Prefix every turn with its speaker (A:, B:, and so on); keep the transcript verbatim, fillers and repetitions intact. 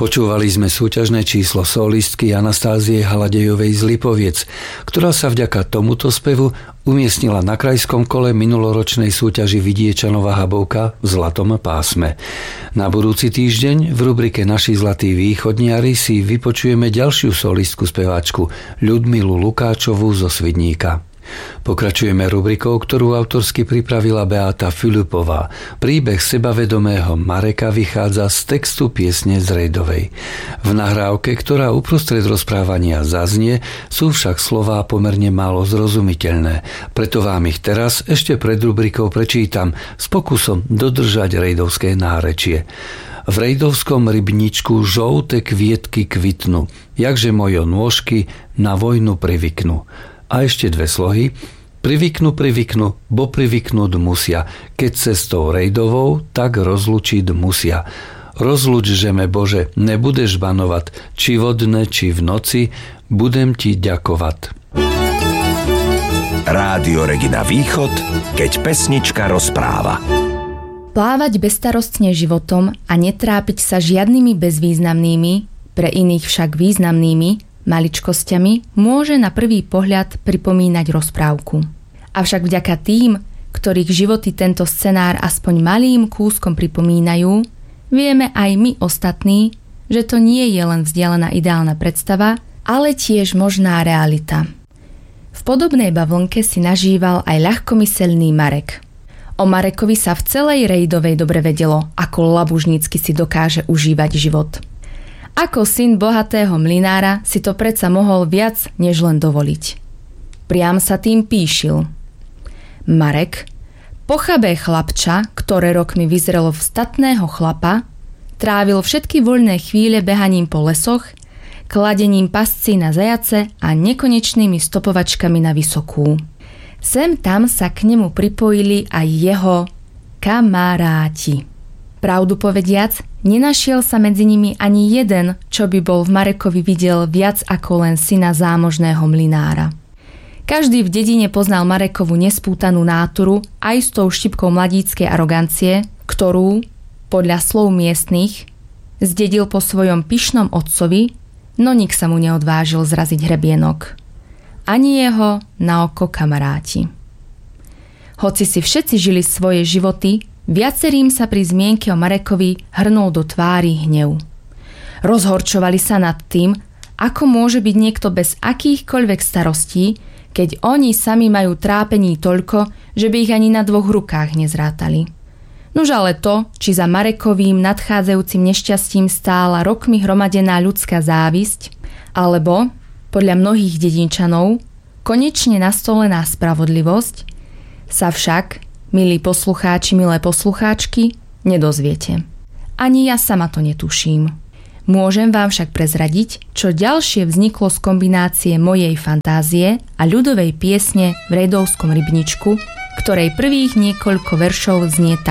A: Počúvali sme súťažné číslo solistky Anastázie Haladejovej z Lipoviec, ktorá sa vďaka tomuto spevu umiestnila na krajskom kole minuloročnej súťaži Vidiečanova Habovka v zlatom pásme. Na budúci týždeň v rubrike Naši zlatí východniari si vypočujeme ďalšiu solistku speváčku Ľudmilu Lukáčovú zo Svidníka. Pokračujeme rubrikou, ktorú autorsky pripravila Beáta Filipová. Príbeh sebavedomého Mareka vychádza z textu piesne z Rejdovej. V nahrávke, ktorá uprostred rozprávania zaznie, sú však slová pomerne málo zrozumiteľné. Preto vám ich teraz ešte pred rubrikou prečítam s pokusom dodržať rejdovské nárečie. V rejdovskom rybničku žoute kvietky kvitnú, jakže mojo nôžky na vojnu privyknú. A ešte dve slohy. Privyknú, privyknú, bo privyknúť musia. Keď cestou rejdovou, tak rozlučiť musia. Rozluč, že me Bože, nebudeš banovať, či vodne, či v noci, budem ti ďakovať.
B: Rádio Regina Východ, keď pesnička rozpráva.
C: Plávať bezstarostne životom a netrápiť sa žiadnymi bezvýznamnými, pre iných však významnými, maličkosťami môže na prvý pohľad pripomínať rozprávku. Avšak vďaka tým, ktorých životy tento scenár aspoň malým kúskom pripomínajú, vieme aj my ostatní, že to nie je len vzdialená ideálna predstava, ale tiež možná realita. V podobnej bavlnke si nažíval aj ľahkomyselný Marek. O Marekovi sa v celej Rejdovej dobre vedelo, ako labužnícky si dokáže užívať život. Ako syn bohatého mlynára si to predsa mohol viac než len dovoliť. Priam sa tým píšil. Marek, pochabé chlapča, ktoré rokmi vyzrelo v statného chlapa, trávil všetky voľné chvíle behaním po lesoch, kladením pascí na zajace a nekonečnými stopovačkami na vysokú. Sem tam sa k nemu pripojili aj jeho kamaráti. Pravdu povediac, nenašiel sa medzi nimi ani jeden, čo by bol v Marekovi videl viac ako len syna zámožného mlynára. Každý v dedine poznal Marekovu nespútanú náturu aj s tou štipkou mladíckej arogancie, ktorú, podľa slov miestnych, zdedil po svojom pyšnom otcovi, no nik sa mu neodvážil zraziť hrebienok. Ani jeho na oko kamaráti. Hoci si všetci žili svoje životy, viacerým sa pri zmienke o Marekovi hrnul do tvári hnev. Rozhorčovali sa nad tým, ako môže byť niekto bez akýchkoľvek starostí, keď oni sami majú trápení toľko, že by ich ani na dvoch rukách nezrátali. Nuž ale to, či za Marekovým nadchádzajúcim nešťastím stála rokmi hromadená ľudská závisť, alebo, podľa mnohých dedinčanov, konečne nastolená spravodlivosť, sa však, milí poslucháči, milé poslucháčky, nedozviete. Ani ja sama to netuším. Môžem vám však prezradiť, čo ďalšie vzniklo z kombinácie mojej fantázie a ľudovej piesne v rejdovskom rybničku, ktorej prvých niekoľko veršov znie tak.